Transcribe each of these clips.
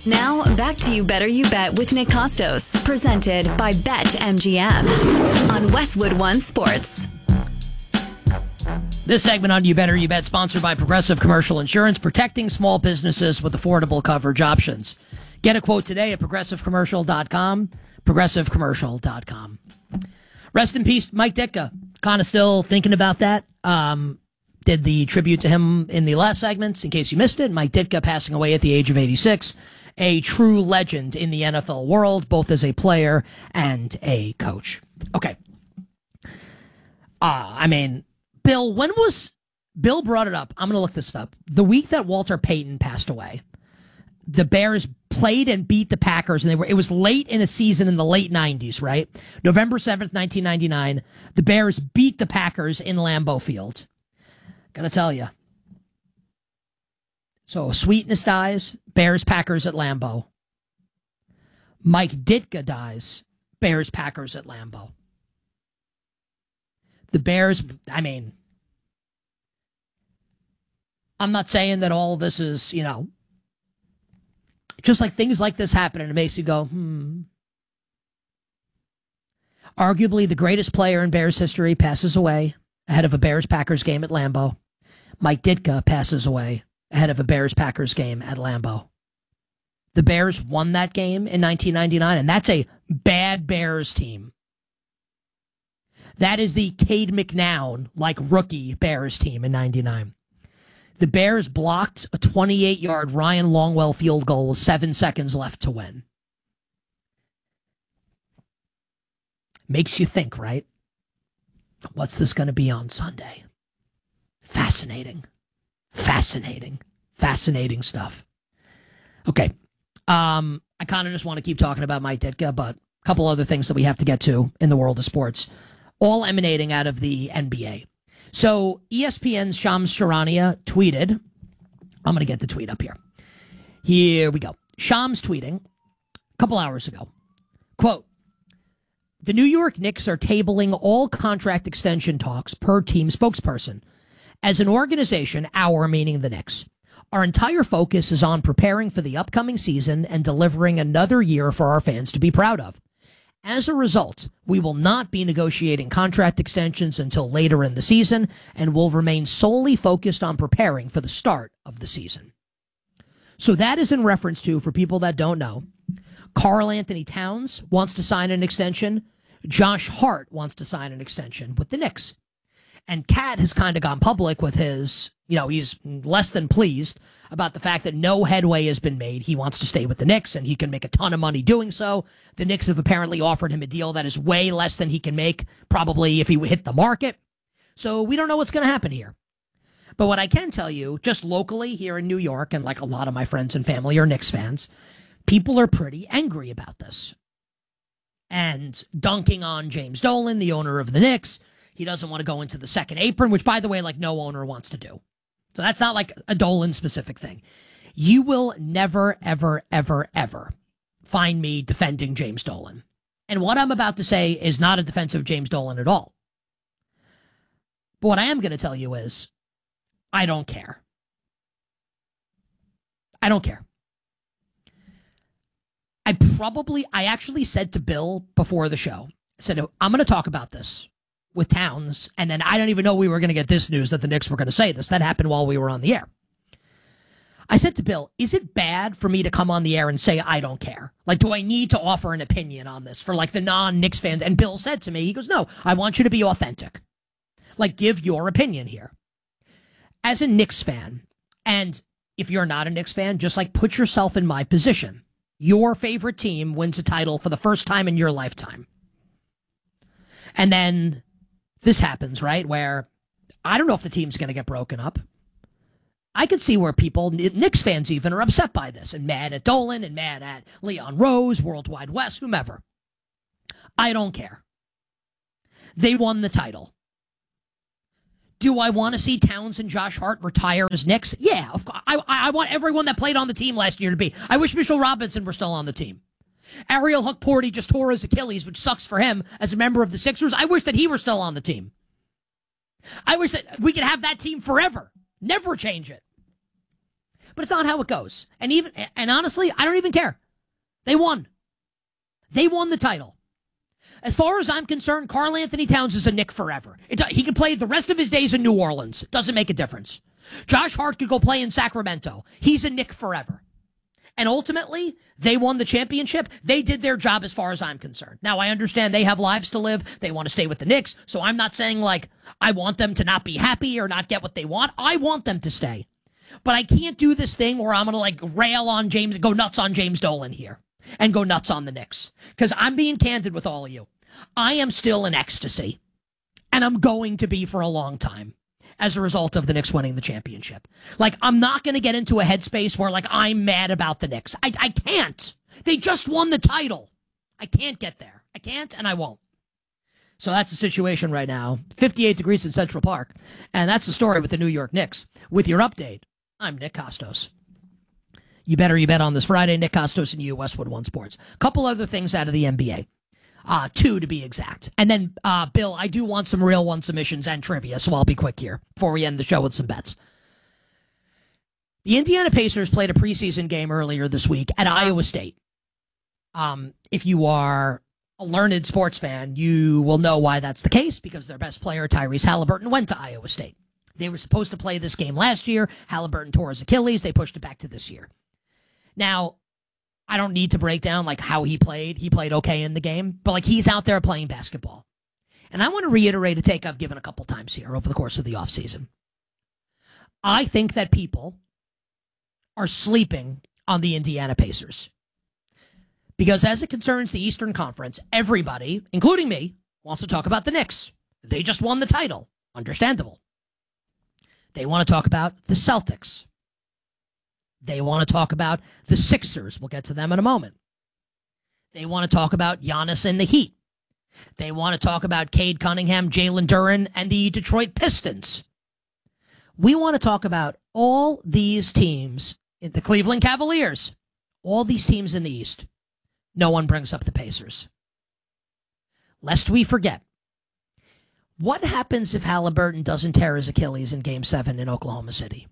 Now, back to You Better You Bet with Nick Costos, presented by BetMGM on Westwood One Sports. This segment on You Better You Bet, sponsored by Progressive Commercial Insurance, protecting small businesses with affordable coverage options. Get a quote today at progressivecommercial.com, progressivecommercial.com. Rest in peace, Mike Ditka. Kind of still thinking about that. Did the tribute to him in the last segments. In case you missed it, Mike Ditka passing away at the age of 86. A true legend in the NFL world, both as a player and a coach. Okay. Bill, Bill brought it up. I'm going to look this up. The week that Walter Payton passed away, the Bears played and beat the Packers, and it was late in a season in the late 90s, right? November 7th, 1999, the Bears beat the Packers in Lambeau Field. Gotta tell you. So Sweetness dies, Bears, Packers at Lambeau. Mike Ditka dies, Bears, Packers at Lambeau. The Bears, I'm not saying that all this is, just like things like this happen and it makes you go, Arguably the greatest player in Bears history passes away ahead of a Bears-Packers game at Lambeau. Mike Ditka passes away ahead of a Bears-Packers game at Lambeau. The Bears won that game in 1999, and that's a bad Bears team. That is the Cade McNown, rookie Bears team in 99. The Bears blocked a 28-yard Ryan Longwell field goal with 7 seconds left to win. Makes you think, right? What's this going to be on Sunday? Fascinating stuff. Okay. I kind of just want to keep talking about Mike Ditka, but a couple other things that we have to get to in the world of sports, all emanating out of the NBA. So ESPN's Shams Charania tweeted, I'm going to get the tweet up here. Here we go. Shams tweeting a couple hours ago, quote, "The New York Knicks are tabling all contract extension talks per team spokesperson. As an organization, our, meaning the Knicks, our entire focus is on preparing for the upcoming season and delivering another year for our fans to be proud of. As a result, we will not be negotiating contract extensions until later in the season and will remain solely focused on preparing for the start of the season." So that is in reference to, for people that don't know, Karl Anthony Towns wants to sign an extension. Josh Hart wants to sign an extension with the Knicks. And Cat has kind of gone public with his, he's less than pleased about the fact that no headway has been made. He wants to stay with the Knicks, and he can make a ton of money doing so. The Knicks have apparently offered him a deal that is way less than he can make, probably if he hit the market. So we don't know what's going to happen here. But what I can tell you, just locally here in New York, and like a lot of my friends and family are Knicks fans, people are pretty angry about this. And dunking on James Dolan, the owner of the Knicks. He doesn't want to go into the second apron, which, by the way, no owner wants to do. So that's not a Dolan-specific thing. You will never, ever, ever, ever find me defending James Dolan. And what I'm about to say is not a defense of James Dolan at all. But what I am going to tell you is, I don't care. I don't care. I actually said to Bill before the show, I said, I'm going to talk about this with Towns, and then I don't even know we were going to get this news that the Knicks were going to say this. That happened while we were on the air. I said to Bill, is it bad for me to come on the air and say I don't care? Do I need to offer an opinion on this for the non-Knicks fans? And Bill said to me, he goes, no, I want you to be authentic. Give your opinion here. As a Knicks fan, and if you're not a Knicks fan, just put yourself in my position. Your favorite team wins a title for the first time in your lifetime. And then this happens, right? Where I don't know if the team's going to get broken up. I could see where people, Knicks fans even, are upset by this and mad at Dolan and mad at Leon Rose, Worldwide West, whomever. I don't care. They won the title. Do I want to see Towns and Josh Hart retire as Knicks? Yeah, of course. I want everyone that played on the team last year to be. I wish Mitchell Robinson were still on the team. Ariel Hukporti just tore his Achilles, which sucks for him as a member of the Sixers. I wish that he were still on the team. I wish that we could have that team forever. Never change it. But it's not how it goes. And honestly, I don't even care. They won. They won the title. As far as I'm concerned, Karl Anthony Towns is a Knick forever. He can play the rest of his days in New Orleans. It doesn't make a difference. Josh Hart could go play in Sacramento. He's a Knick forever. And ultimately, they won the championship. They did their job as far as I'm concerned. Now, I understand they have lives to live. They want to stay with the Knicks. So I'm not saying, like, I want them to not be happy or not get what they want. I want them to stay. But I can't do this thing where I'm going to, like, rail on James, go nuts on James Dolan here and go nuts on the Knicks. Because I'm being candid with all of you. I am still in ecstasy. And I'm going to be for a long time as a result of the Knicks winning the championship. Like, I'm not going to get into a headspace where, like, I'm mad about the Knicks. I can't. They just won the title. I can't get there. I can't, and I won't. So that's the situation right now. 58 degrees in Central Park. And that's the story with the New York Knicks. With your update, I'm Nick Kostos. You bet on this Friday. Nick Kostos and you, Westwood One Sports. A couple other things out of the NBA. 2 to be exact. And then, Bill, I do want some real one submissions and trivia, so I'll be quick here before we end the show with some bets. The Indiana Pacers played a preseason game earlier this week at Iowa State. If you are a learned sports fan, you will know why that's the case, because their best player, Tyrese Halliburton, went to Iowa State. They were supposed to play this game last year. Halliburton tore his Achilles. They pushed it back to this year. Now, I don't need to break down, like, how he played. He played okay in the game, but, like, he's out there playing basketball. And I want to reiterate a take I've given a couple times here over the course of the offseason. I think that people are sleeping on the Indiana Pacers. Because as it concerns the Eastern Conference, everybody, including me, wants to talk about the Knicks. They just won the title. Understandable. They want to talk about the Celtics. They want to talk about the Sixers. We'll get to them in a moment. They want to talk about Giannis and the Heat. They want to talk about Cade Cunningham, Jalen Duren, and the Detroit Pistons. We want to talk about all these teams, the Cleveland Cavaliers, all these teams in the East. No one brings up the Pacers. Lest we forget, what happens if Halliburton doesn't tear his Achilles in Game 7 in Oklahoma City?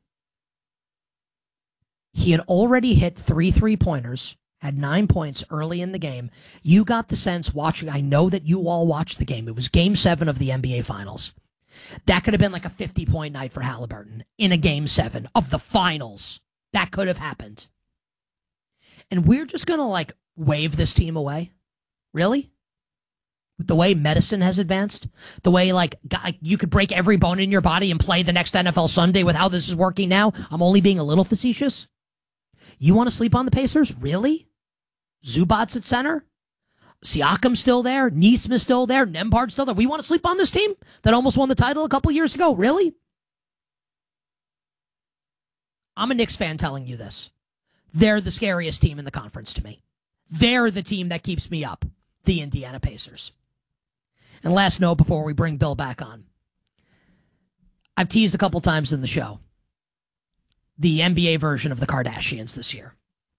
He had already hit 3 3-pointers, had 9 points early in the game. You got the sense watching, I know that you all watched the game. It was Game 7 of the NBA Finals. That could have been like a 50-point night for Halliburton in a Game 7 of the Finals. That could have happened. And we're just going to, like, wave this team away? Really? The way medicine has advanced? The way, like, you could break every bone in your body and play the next NFL Sunday with how this is working now? I'm only being a little facetious. You want to sleep on the Pacers? Really? Zubac's at center? Siakam's still there? Neesmith's still there? Nembhard's still there? We want to sleep on this team that almost won the title a couple years ago? Really? I'm a Knicks fan telling you this. They're the scariest team in the conference to me. They're the team that keeps me up, the Indiana Pacers. And last note before we bring Bill back on. I've teased a couple times in the show the NBA version of the Kardashians this year.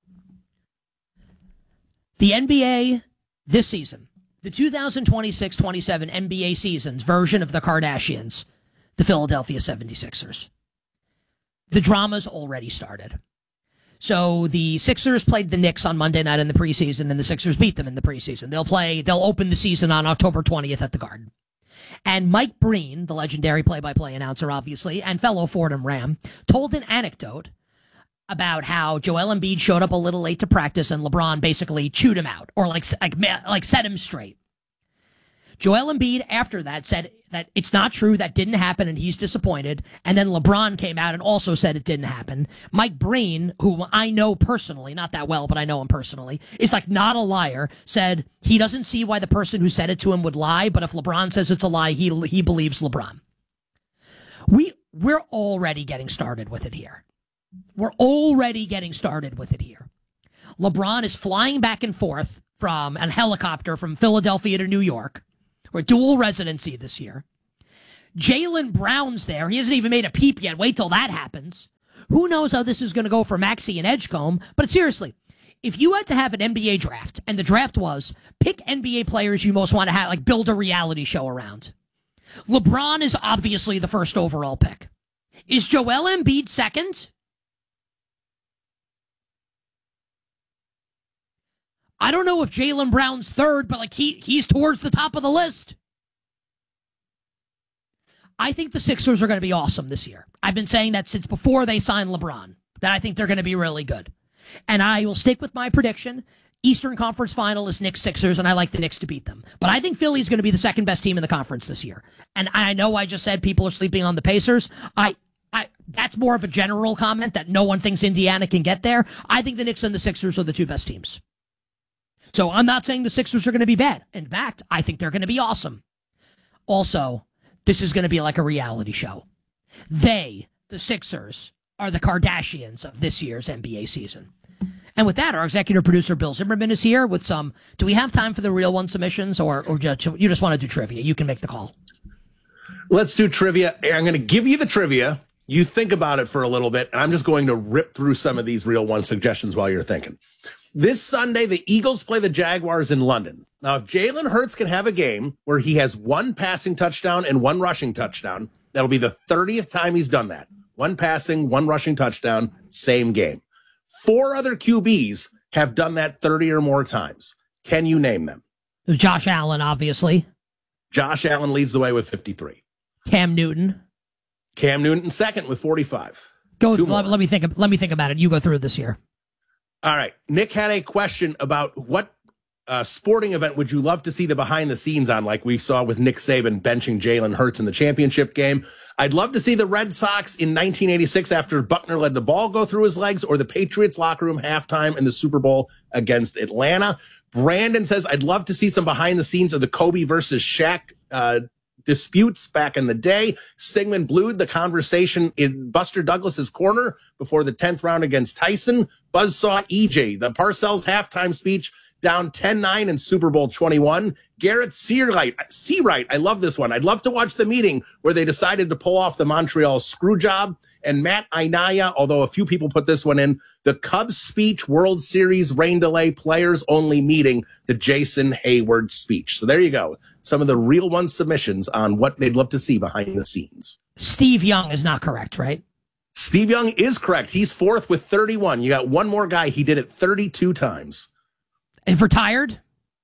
The NBA this season, the 2026-27 NBA season's version of the Kardashians, the Philadelphia 76ers. The drama's already started. So the Sixers played the Knicks on Monday night in the preseason, and the Sixers beat them in the preseason. They'll open the season on October 20th at the Garden. And Mike Breen, the legendary play-by-play announcer, obviously, and fellow Fordham Ram, told an anecdote about how Joel Embiid showed up a little late to practice and LeBron basically chewed him out or like set him straight. Joel Embiid, after that, said that it's not true, that didn't happen, and he's disappointed. And then LeBron came out and also said it didn't happen. Mike Breen, who I know personally, not that well, but I know him personally, is like not a liar, said he doesn't see why the person who said it to him would lie, but if LeBron says it's a lie, he believes LeBron. We're already getting started with it here. We're already getting started with it here. LeBron is flying back and forth from a helicopter from Philadelphia to New York. We're dual residency this year. Jaylen Brown's there. He hasn't even made a peep yet. Wait till that happens. Who knows how this is going to go for Maxey and Edgecombe? But seriously, if you had to have an NBA draft, and the draft was, pick NBA players you most want to have, like build a reality show around. LeBron is obviously the first overall pick. Is Joel Embiid second? I don't know if Jaylen Brown's third, but like he's towards the top of the list. I think the Sixers are going to be awesome this year. I've been saying that since before they signed LeBron, that I think they're going to be really good. And I will stick with my prediction. Eastern Conference Final is Knicks Sixers, and I like the Knicks to beat them. But I think Philly's going to be the second best team in the conference this year. And I know I just said people are sleeping on the Pacers. That's more of a general comment that no one thinks Indiana can get there. I think the Knicks and the Sixers are the two best teams. So I'm not saying the Sixers are going to be bad. In fact, I think they're going to be awesome. Also, this is going to be like a reality show. They, the Sixers, are the Kardashians of this year's NBA season. And with that, our executive producer, Bill Zimmerman, is here with some... Do we have time for the real one submissions, or you just want to do trivia? You can make the call. Let's do trivia. I'm going to give you the trivia. You think about it for a little bit, and I'm just going to rip through some of these real one suggestions while you're thinking. This Sunday, the Eagles play the Jaguars in London. Now, if Jalen Hurts can have a game where he has one passing touchdown and one rushing touchdown, that'll be the 30th time he's done that. One passing, one rushing touchdown, same game. 4 other QBs have done that 30 or more times. Can you name them? Josh Allen, obviously. Josh Allen leads the way with 53. Cam Newton. Cam Newton second with 45. Let me think about it. You go through this year. All right. Nick had a question about what sporting event would you love to see the behind the scenes on, like we saw with Nick Saban benching Jalen Hurts in the championship game. I'd love to see the Red Sox in 1986 after Buckner let the ball go through his legs, or the Patriots locker room halftime in the Super Bowl against Atlanta. Brandon says, I'd love to see some behind the scenes of the Kobe versus Shaq disputes back in the day. Sigmund Blood, the conversation in Buster Douglas's corner before the 10th round against Tyson. Buzzsaw EJ, the Parcells halftime speech down 10-9 in Super Bowl 21. Garrett Seawright, I love this one. I'd love to watch the meeting where they decided to pull off the Montreal screw job. And Matt Ainaya, although a few people put this one in, the Cubs speech, World Series rain delay, players only meeting, the Jason Hayward speech. So there you go. Some of the real one submissions on what they'd love to see behind the scenes. Steve Young is not correct, right? Steve Young is correct. He's fourth with 31. You got one more guy. He did it 32 times. And retired?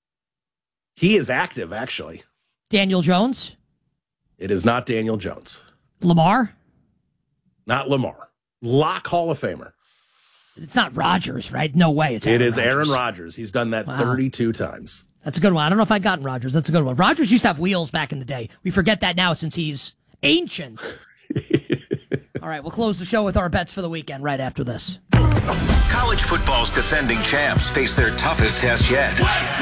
He is active, actually. Daniel Jones? It is not Daniel Jones. Lamar? Not Lamar. Lock Hall of Famer. It's not Rodgers, right? No way. It is Aaron Rodgers. He's done that 32 times. That's a good one. I don't know if I'd gotten Rodgers. That's a good one. Rodgers used to have wheels back in the day. We forget that now since he's ancient. All right, we'll close the show with our bets for the weekend right after this. College football's defending champs face their toughest test yet.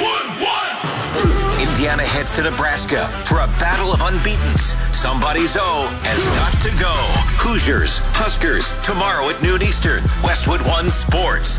Indiana heads to Nebraska for a battle of unbeatens. Somebody's O has got to go. Hoosiers, Huskers, tomorrow at noon Eastern. Westwood One Sports.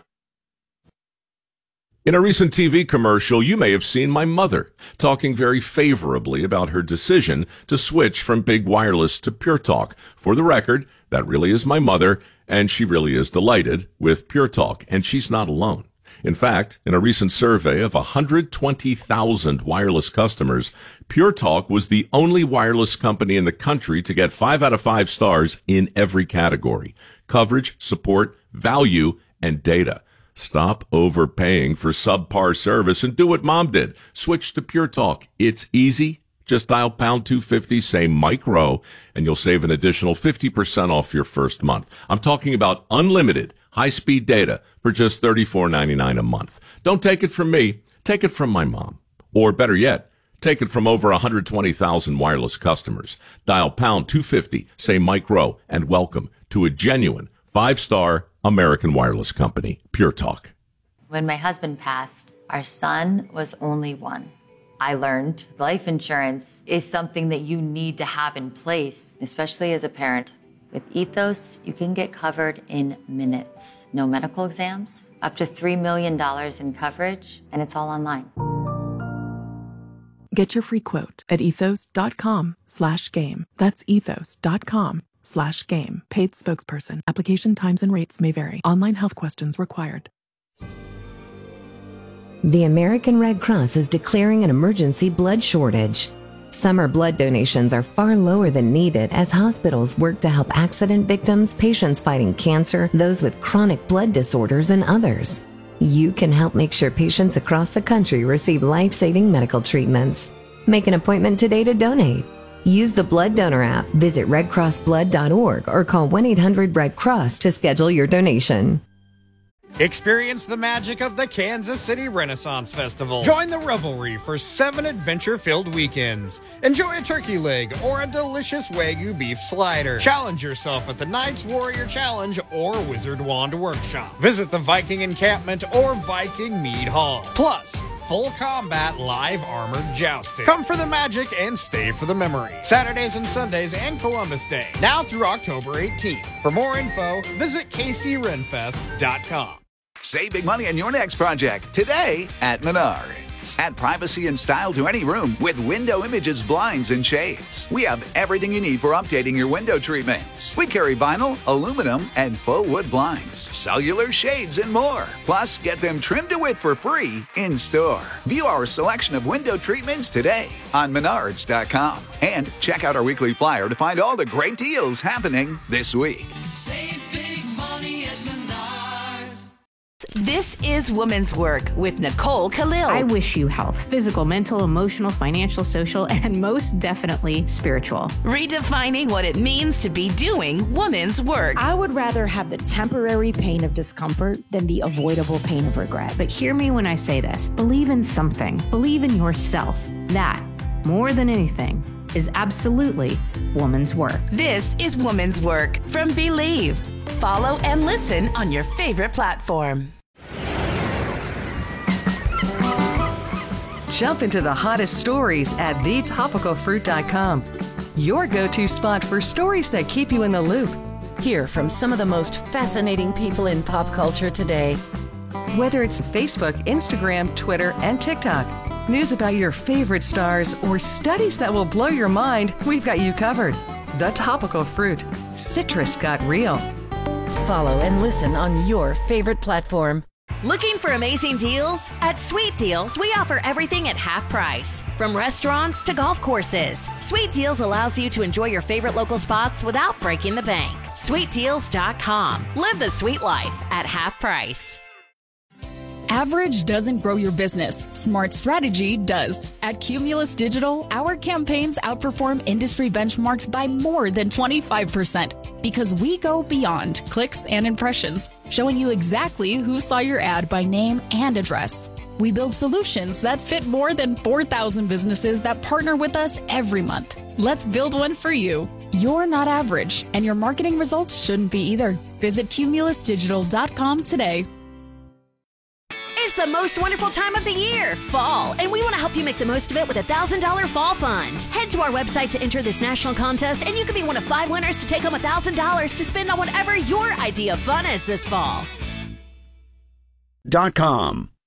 In a recent TV commercial, you may have seen my mother talking very favorably about her decision to switch from big wireless to Pure Talk. For the record, that really is my mother, and she really is delighted with Pure Talk, and she's not alone. In fact, in a recent survey of 120,000 wireless customers, Pure Talk was the only wireless company in the country to get 5 out of 5 stars in every category: coverage, support, value, and data. Stop overpaying for subpar service and do what Mom did. Switch to Pure Talk. It's easy. Just dial pound 250, say Mike Rowe, and you'll save an additional 50% off your first month. I'm talking about unlimited high-speed data for just $34.99 a month. Don't take it from me. Take it from my mom. Or better yet, take it from over 120,000 wireless customers. Dial pound 250, say Mike Rowe, and welcome to a genuine 5-star American wireless company, Pure Talk. When my husband passed, our son was only 1. I learned life insurance is something that you need to have in place, especially as a parent. With Ethos, you can get covered in minutes. No medical exams, up to $3 million in coverage, and it's all online. Get your free quote at ethos.com/game. That's ethos.com/game. Paid spokesperson. Application times and rates may vary. Online health questions required. The American Red Cross is declaring an emergency blood shortage. Summer blood donations are far lower than needed as hospitals work to help accident victims, patients fighting cancer, those with chronic blood disorders, and others. You can help make sure patients across the country receive life-saving medical treatments. Make an appointment today to donate. Use the Blood Donor app, visit redcrossblood.org, or call 1-800-RED-CROSS to schedule your donation. Experience the magic of the Kansas City Renaissance Festival. Join the revelry for 7 adventure-filled weekends. Enjoy a turkey leg or a delicious Wagyu beef slider. Challenge yourself at the Knights Warrior Challenge or Wizard Wand Workshop. Visit the Viking Encampment or Viking Mead Hall. Plus, full combat live armored jousting. Come for the magic and stay for the memory. Saturdays and Sundays and Columbus Day. Now through October 18th. For more info, visit kcrenfest.com. Save big money on your next project today at Menards. Add privacy and style to any room with Window Images blinds and shades. We have everything you need for updating your window treatments. We carry vinyl, aluminum, and faux wood blinds, cellular shades, and more. Plus, get them trimmed to width for free in store. View our selection of window treatments today on Menards.com. And check out our weekly flyer to find all the great deals happening this week. Save big money at Menards. This is Women's Work with Nicole Khalil. I wish you health, physical, mental, emotional, financial, social, and most definitely spiritual. Redefining what it means to be doing women's work. I would rather have the temporary pain of discomfort than the avoidable pain of regret. But hear me when I say this. Believe in something. Believe in yourself. That, more than anything, is absolutely woman's work. This is Woman's Work from Believe. Follow and listen on your favorite platform. Jump into the hottest stories at thetopicalfruit.com. Your go-to spot for stories that keep you in the loop. Hear from some of the most fascinating people in pop culture today. Whether it's Facebook, Instagram, Twitter, and TikTok, news about your favorite stars, or studies that will blow your mind, we've got you covered. The Topical Fruit. Citrus got real. Follow and listen on your favorite platform. Looking for amazing deals? At Sweet Deals, we offer everything at half price. From restaurants to golf courses, Sweet Deals allows you to enjoy your favorite local spots without breaking the bank. SweetDeals.com. Live the sweet life at half price. Average doesn't grow your business. Smart strategy does. At Cumulus Digital, our campaigns outperform industry benchmarks by more than 25% because we go beyond clicks and impressions, showing you exactly who saw your ad by name and address. We build solutions that fit more than 4,000 businesses that partner with us every month. Let's build one for you. You're not average, and your marketing results shouldn't be either. Visit cumulusdigital.com today. It's the most wonderful time of the year, fall, and we want to help you make the most of it with a $1,000 fall fund. Head to our website to enter this national contest, and you could be one of 5 winners to take home $1,000 to spend on whatever your idea of fun is this fall. .com